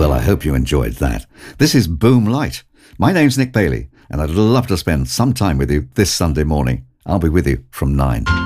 Well, I hope you enjoyed that. This is Boom Light. My name's Nick Bailey, and I'd love to spend some time with you this Sunday morning. I'll be with you from 9.